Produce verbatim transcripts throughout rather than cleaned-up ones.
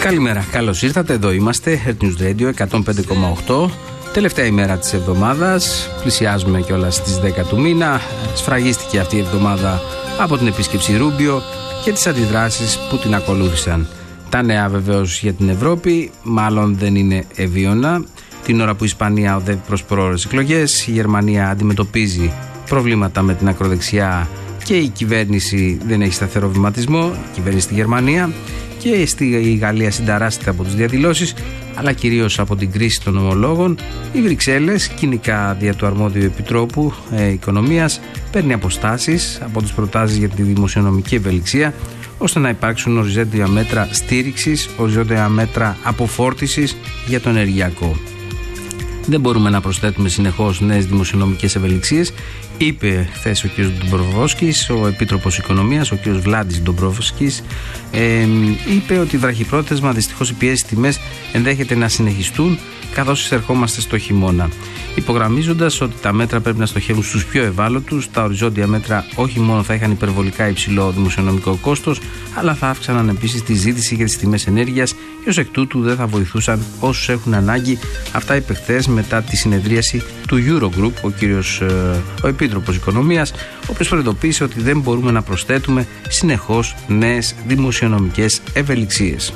Καλημέρα, καλώς ήρθατε, εδώ είμαστε, Earth News Radio εκατόν πέντε κόμμα οκτώ. Τελευταία ημέρα της εβδομάδας, πλησιάζουμε κιόλας στις δέκα του μήνα. Σφραγίστηκε αυτή η εβδομάδα από την επίσκεψη Ρούμπιο και τις αντιδράσεις που την ακολούθησαν. Τα νέα βεβαίως για την Ευρώπη μάλλον δεν είναι ευίωνα. Την ώρα που η Ισπανία οδεύει προς προώρες εκλογές, η Γερμανία αντιμετωπίζει προβλήματα με την ακροδεξιά και η κυβέρνηση δεν έχει σταθερό βηματισμό, η κυβέρνηση στη Γερμανία, και στη Γαλλία συνταράσσεται από τις διαδηλώσεις, αλλά κυρίως από την κρίση των ομολόγων. Οι Βρυξέλλες, κοινικά δια του αρμόδιου επιτρόπου ε, οικονομίας, παίρνει αποστάσεις από τις προτάσεις για τη δημοσιονομική ευελιξία, ώστε να υπάρξουν οριζόντια μέτρα στήριξης, οριζόντια μέτρα αποφόρτισης για το ενεργειακό. Δεν μπορούμε να προσθέτουμε συνεχώς νέες δημοσιονομικές ευελιξίες, είπε χθες ο κ. Ντομπρόφσκης, ο Επίτροπος Οικονομίας, ο κ. Βλάντις Ντομπρόφσκης, ε, είπε ότι βραχυπρόθεσμα δυστυχώς οι πιέσεις στις τιμές ενδέχεται να συνεχιστούν καθώς εισερχόμαστε στο χειμώνα. Υπογραμμίζοντας ότι τα μέτρα πρέπει να στοχεύουν στους πιο ευάλωτους, τα οριζόντια μέτρα όχι μόνο θα είχαν υπερβολικά υψηλό δημοσιονομικό κόστος, αλλά θα αύξαναν επίσης τη ζήτηση για τις τιμές ενέργειας και ως εκ τούτου δεν θα βοηθούσαν όσους έχουν ανάγκη. Αυτά είπε χθες μετά τη συνεδρίαση του Eurogroup ο κύριος ο Επίτροπος Οικονομίας, ο οποίος προειδοποίησε ότι δεν μπορούμε να προσθέτουμε συνεχώς νέες δημοσιονομικές ευελιξίες.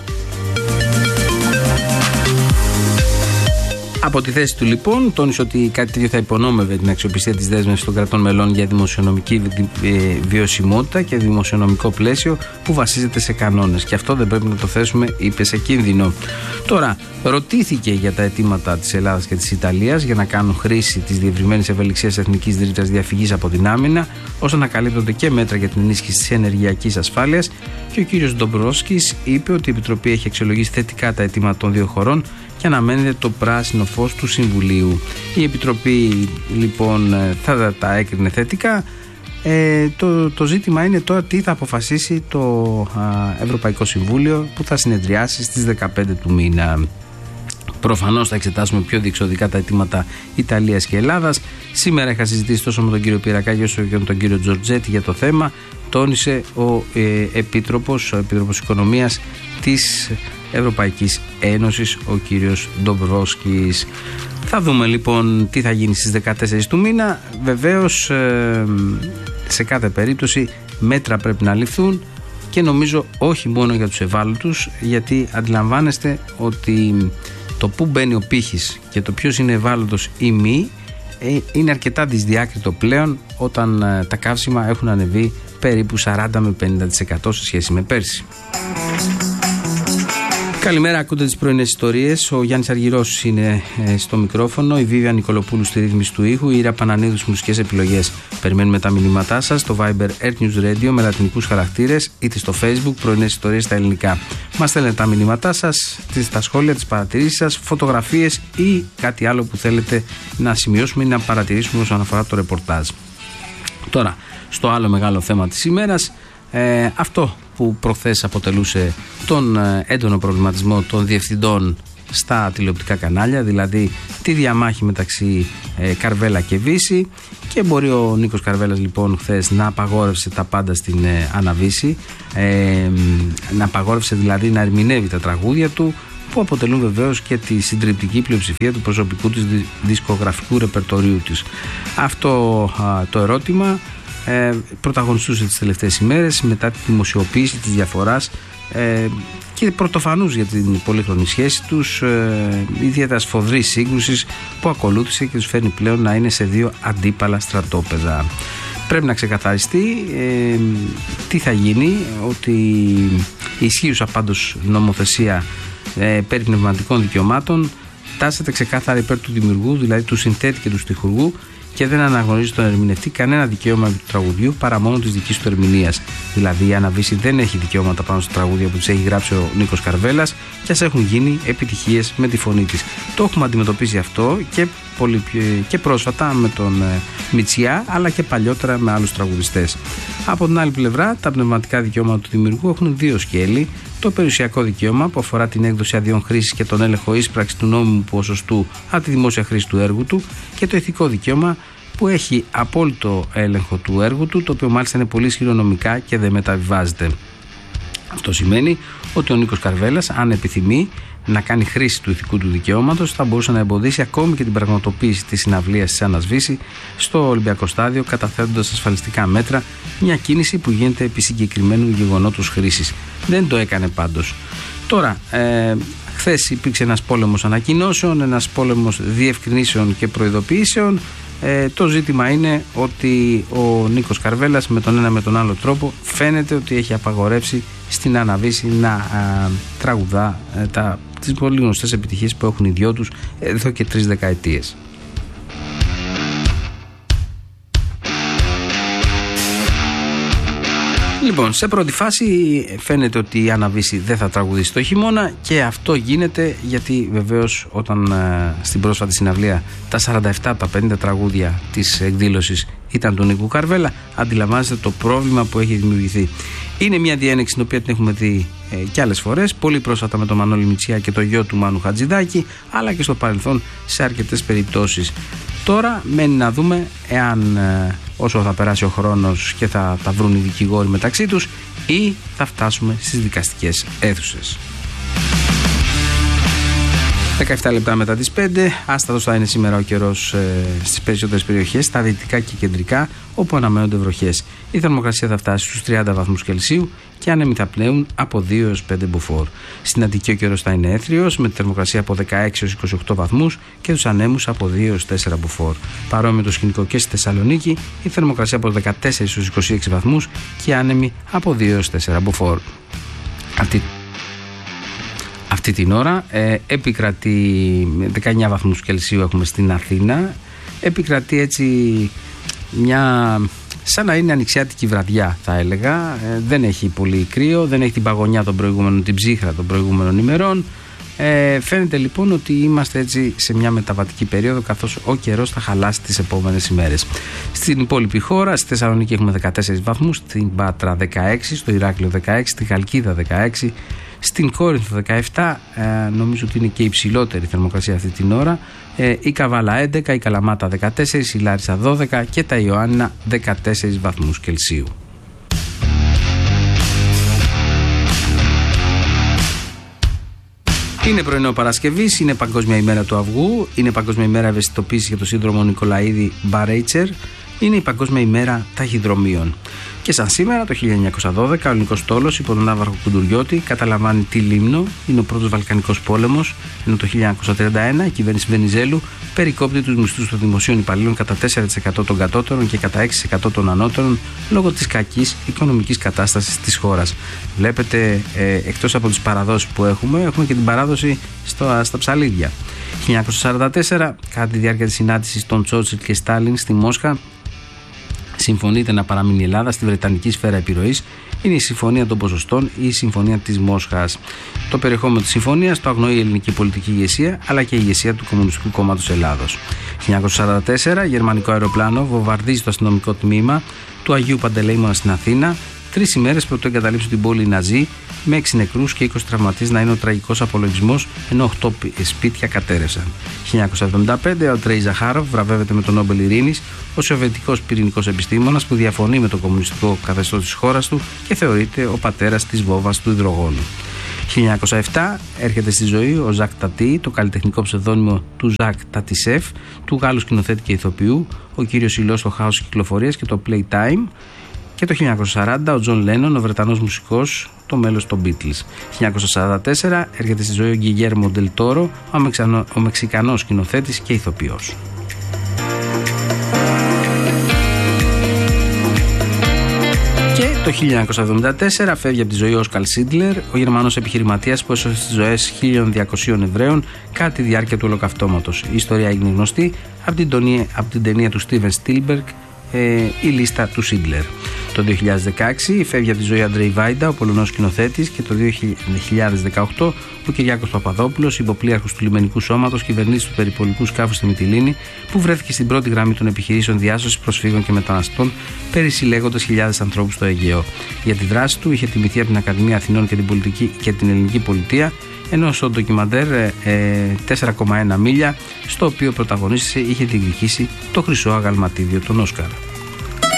Από τη θέση του λοιπόν τόνισε ότι κάτι τέτοιο θα υπονόμευε την αξιοπιστία της δέσμευσης των κρατών μελών για δημοσιονομική βιωσιμότητα και δημοσιονομικό πλαίσιο που βασίζεται σε κανόνες. Και αυτό δεν πρέπει να το θέσουμε, είπε, σε κίνδυνο. Τώρα, ρωτήθηκε για τα αιτήματα της Ελλάδας και της Ιταλίας για να κάνουν χρήση της διευρυμένης ευελιξίας εθνικής ρήτρας διαφυγής από την άμυνα, ώστε να καλύπτονται και μέτρα για την ενίσχυση της ενεργειακής ασφάλειας. Και ο κ. Ντομπρόφσκης είπε ότι η Επιτροπή έχει αξιολογήσει θετικά τα αιτήματα των δύο χωρών και αναμένεται το πράσινο φως του Συμβουλίου. Η Επιτροπή λοιπόν θα τα έκρινε θετικά. Ε, το, το ζήτημα είναι τώρα τι θα αποφασίσει το α, Ευρωπαϊκό Συμβούλιο που θα συνεδριάσει στις δεκαπέντε του μήνα. Προφανώς θα εξετάσουμε πιο διεξοδικά τα αιτήματα Ιταλίας και Ελλάδας. Σήμερα είχα συζητήσει τόσο με τον κύριο Πυρακάκη όσο και με τον κύριο Τζορτζέτη για το θέμα. Τόνισε ο ε, Επίτροπος, ο Επίτροπος Οικονομίας της Ευρωπαϊκής Ένωσης, ο κύριος Ντομπρόφσκης. Θα δούμε λοιπόν τι θα γίνει στις δεκατέσσερις του μήνα. Βεβαίως ε, σε κάθε περίπτωση μέτρα πρέπει να ληφθούν και νομίζω όχι μόνο για τους ευάλωτους, γιατί αντιλαμβάνεστε ότι το που μπαίνει ο πύχης και το ποιος είναι ευάλωτος ή μη ε, είναι αρκετά δυσδιάκριτο πλέον όταν ε, τα καύσιμα έχουν ανεβεί περίπου σαράντα με πενήντα τοις εκατό σε σχέση με πέρσι. Καλημέρα, ακούτε τις πρωινές ιστορίες. Ο Γιάννης Αργυρός είναι ε, στο μικρόφωνο, η Βίβια Νικολοπούλου στη ρύθμιση του ήχου, η Ήρα Πανανίδου στις μουσικές επιλογές. Περιμένουμε τα μηνύματά σας στο Viber Earth News Radio με λατινικούς χαρακτήρες, είτε στο Facebook πρωινές ιστορίες στα ελληνικά. Μας στέλνετε τα μηνύματά σας, τα σχόλια, τις παρατηρήσεις σας, φωτογραφίες ή κάτι άλλο που θέλετε να σημειώσουμε ή να παρατηρήσουμε όσον αφορά το ρεπορτάζ. Τώρα, στο άλλο μεγάλο θέμα της ημέρας, ε, αυτό που προχθές αποτελούσε τον ε, έντονο προβληματισμό των διευθυντών στα τηλεοπτικά κανάλια, δηλαδή τη διαμάχη μεταξύ ε, Καρβέλα και Βύση, και μπορεί ο Νίκος Καρβέλας λοιπόν χθες να απαγόρευσε τα πάντα στην ε, Αναβύση, ε, να απαγόρευσε δηλαδή να ερμηνεύει τα τραγούδια του, που αποτελούν βεβαίως και τη συντριπτική πλειοψηφία του προσωπικού της δισκογραφικού ρεπερτορίου της. Αυτό α, το ερώτημα ε, πρωταγωνιστούσε τις τελευταίες ημέρες μετά τη δημοσιοποίηση της διαφοράς ε, και πρωτοφανούς για την πολύχρονη σχέση τους, ε, ιδιαίτερα σφοδρής σύγκρουσης που ακολούθησε και τους φέρνει πλέον να είναι σε δύο αντίπαλα στρατόπεδα. Πρέπει να ξεκαθαριστεί ε, τι θα γίνει, ότι η ισχύουσα πάντως νομοθεσία ε, περί πνευματικών δικαιωμάτων τάσσεται ξεκάθαρα υπέρ του δημιουργού, δηλαδή του συνθέτη και του στιχουργού, και δεν αναγνωρίζει τον ερμηνευτή κανένα δικαίωμα του τραγουδιού παρά μόνο της δικής του ερμηνείας. Δηλαδή η Αναβύση δεν έχει δικαιώματα πάνω στα τραγούδια που της έχει γράψει ο Νίκος Καρβέλας, και ας έχουν γίνει επιτυχίες με τη φωνή της. Το έχουμε αντιμετωπίσει αυτό και, πολύ, και πρόσφατα με τον ε, Μητσιά, αλλά και παλιότερα με άλλους τραγουδιστές. Από την άλλη πλευρά, τα πνευματικά δικαιώματα του δημιουργού έχουν δύο σκέλη. Το περιουσιακό δικαίωμα που αφορά την έκδοση αδειών χρήσης και τον έλεγχο ίσπραξης του νόμιμου ποσοστού από τη δημόσια χρήση του έργου του, και το ηθικό δικαίωμα που έχει απόλυτο έλεγχο του έργου του, το οποίο μάλιστα είναι πολύ ισχυρό νομικά και δεν μεταβιβάζεται. Αυτό σημαίνει ότι ο Νίκος Καρβέλας, αν επιθυμεί να κάνει χρήση του ηθικού του δικαιώματος, θα μπορούσε να εμποδίσει ακόμη και την πραγματοποίηση της συναυλίας της Ανασβήση στο Ολυμπιακό Στάδιο, καταθέτοντας ασφαλιστικά μέτρα, μια κίνηση που γίνεται επί συγκεκριμένου γεγονότος χρήσης. Δεν το έκανε πάντως. Τώρα, ε, χθες υπήρξε ένας πόλεμος ανακοινώσεων, ένας πόλεμος διευκρινήσεων και προειδοποιήσεων. Ε, το ζήτημα είναι ότι ο Νίκος Καρβέλας με τον ένα με τον άλλο τρόπο φαίνεται ότι έχει απαγορεύσει στην Αναβίση να α, τραγουδά ε, τα, τις πολύ γνωστές επιτυχίες που έχουν οι δυο τους εδώ και τρεις δεκαετίες. Λοιπόν, σε πρώτη φάση φαίνεται ότι η Αναβίση δεν θα τραγουδήσει το χειμώνα και αυτό γίνεται γιατί βεβαίως όταν ε, στην πρόσφατη συναυλία τα σαράντα επτά από τα πενήντα τραγούδια της εκδήλωσης ήταν του Νίκου Καρβέλα, αντιλαμβάνεστε το πρόβλημα που έχει δημιουργηθεί. Είναι μια διένεξη την οποία την έχουμε δει ε, και άλλες φορές, πολύ πρόσφατα με τον Μανώλη Μητσιά και το γιο του Μάνου Χατζηδάκη, αλλά και στο παρελθόν σε αρκετές περιπτώσεις. Τώρα μένει να δούμε εάν ε, όσο θα περάσει ο χρόνος και θα τα βρουν οι δικηγόροι μεταξύ τους ή θα φτάσουμε στις δικαστικές αίθουσες. δεκαεπτά λεπτά μετά τις πέντε, άστατος θα είναι σήμερα ο καιρός ε, στις περισσότερες περιοχές, στα δυτικά και κεντρικά, όπου αναμένονται βροχές. Η θερμοκρασία θα φτάσει στους τριάντα βαθμούς Κελσίου και άνεμοι θα πλέουν από δύο έως πέντε μποφόρ. Στην Αττική ο καιρός θα είναι έθριος, με τη θερμοκρασία από δεκαέξι έως είκοσι οκτώ βαθμούς και τους ανέμους από δύο έως τέσσερα μποφόρ. Παρόμοιο το σκηνικό και στη Θεσσαλονίκη, η θερμοκρασία από δεκατέσσερα έως είκοσι έξι βαθμούς και άνεμοι από δύο έως τέσσερα μποφόρ. Αυτή Αυτή την ώρα ε, επικρατεί δεκαεννιά βαθμούς Κελσίου έχουμε στην Αθήνα, επικρατεί έτσι μια σαν να είναι ανοιξιάτικη βραδιά θα έλεγα, ε, δεν έχει πολύ κρύο, δεν έχει την παγωνιά των προηγούμενων, την ψύχρα των προηγούμενων ημερών. Ε, φαίνεται λοιπόν ότι είμαστε έτσι σε μια μεταβατική περίοδο καθώς ο καιρός θα χαλάσει τις επόμενες ημέρες. Στην υπόλοιπη χώρα, στη Θεσσαλονίκη έχουμε δεκατέσσερις βαθμούς, στην Πάτρα δεκαέξι, στο Ηράκλειο δεκαέξι, στη Χαλκίδα δεκαέξι, στην Κόρινθο δεκαεπτά, ε, νομίζω ότι είναι και υψηλότερη θερμοκρασία αυτή την ώρα, ε, η Καβάλα έντεκα, η Καλαμάτα δεκατέσσερα, η Λάρισα δώδεκα και τα Ιωάννινα δεκατέσσερις βαθμούς Κελσίου. Είναι πρωινό Παρασκευής, είναι Παγκόσμια ημέρα του αυγού, είναι Παγκόσμια ημέρα ευαισθητοποίησης για το σύνδρομο Νικολαίδη Μπαρέιτσερ, είναι η Παγκόσμια ημέρα ταχυδρομείων. Και σαν σήμερα, το χίλια εννιακόσια δώδεκα, ο ελληνικός στόλος υπό τον Ναύαρχο Κουντουριώτη καταλαμβάνει τη Λίμνο, είναι ο πρώτος Βαλκανικός πόλεμος, ενώ το χίλια εννιακόσια τριάντα ένα η κυβέρνηση Βενιζέλου περικόπτει τους μισθούς των δημοσίων υπαλλήλων κατά τέσσερα τοις εκατό των κατώτερων και κατά έξι τοις εκατό των ανώτερων λόγω της κακής οικονομικής κατάστασης της χώρας. Βλέπετε, ε, εκτός από τις παραδόσεις που έχουμε, έχουμε και την παράδοση στο, στα ψαλίδια. χίλια εννιακόσια σαράντα τέσσερα, κατά τη διάρκεια της συνάντησης των Τσόρτσιλ και Στάλιν στη Μόσχα, συμφωνείται να παραμείνει η Ελλάδα στη Βρετανική σφαίρα επιρροής. Είναι η Συμφωνία των Ποσοστών ή η Συμφωνία της Μόσχας. Το περιεχόμενο της συμφωνίας το αγνοεί η ελληνική πολιτική ηγεσία αλλά και η ηγεσία του Κομμουνιστικού Κόμματος Ελλάδος. χίλια εννιακόσια σαράντα τέσσερα, γερμανικό αεροπλάνο βομβαρδίζει το αστυνομικό τμήμα του Αγίου Παντελεήμωνα στην Αθήνα. Τρεις ημέρες πρωτού εγκαταλείψουν την πόλη οι Ναζί, με έξι νεκρούς και είκοσι τραυματίες να είναι ο τραγικός απολογισμός, ενώ οκτώ σπίτια κατέρευσαν. χίλια εννιακόσια εβδομήντα πέντε, ο Αντρέι Ζαχάροφ βραβεύεται με τον Νόμπελ Ειρήνης, ο σοβιετικός πυρηνικός επιστήμονας που διαφωνεί με το κομμουνιστικό καθεστώς της χώρας του και θεωρείται ο πατέρας της βόμβας του υδρογόνου. χίλια εννιακόσια επτά έρχεται στη ζωή ο Ζακ Τατί, το καλλιτεχνικό ψευδόνυμο του Ζακ Τατισέφ, του Γάλλου σκηνοθέτη και ηθοποιού, ο κύριος υλός στο χάος της κυκλοφορίας και το Playtime. Και το χίλια εννιακόσια σαράντα ο Τζον Λένον, ο Βρετανός μουσικός, το μέλος των Beatles. χίλια εννιακόσια σαράντα τέσσερα έρχεται στη ζωή ο Γκιγέρμο Ντελ Τόρο, ο, Μεξανο, ο Μεξικανός σκηνοθέτης και ηθοποιός. Και το χίλια εννιακόσια εβδομήντα τέσσερα φεύγει από τη ζωή ο Όσκαρ Σίντλερ, ο Γερμανός επιχειρηματίας που έσωσε τις ζωές χίλια διακοσίων Εβραίων κατά τη διάρκεια του Ολοκαυτώματος. Η ιστορία έγινε γνωστή από την, ταινία, από την ταινία του Στίβεν Σπίλμπεργκ, Ε, η λίστα του Σίντλερ. Το δύο χιλιάδες δεκαέξι φεύγει από τη ζωή Αντρέι Βάιντα, ο Πολωνός σκηνοθέτης, και το δύο χιλιάδες δεκαοκτώ ο Κυριάκος Παπαδόπουλος, υποπλήρχος του λιμενικού σώματος, κυβερνήτης του περιπολικού σκάφους στη Μυτιλήνη, που βρέθηκε στην πρώτη γραμμή των επιχειρήσεων διάσωσης προσφύγων και μεταναστών, περισυλλέγοντας χιλιάδες ανθρώπους στο Αιγαίο. Για τη δράση του είχε τιμηθεί από την Ακαδημία Αθηνών και την, πολιτική, και την Ελληνική Πολιτεία, ενώ στο ντοκιμαντέρ ε, τέσσερα κόμμα ένα μίλια, στο οποίο πρωταγωνίστησε, είχε διεκδικήσει το χρυσό αγαλματίδιο των Όσκαρ.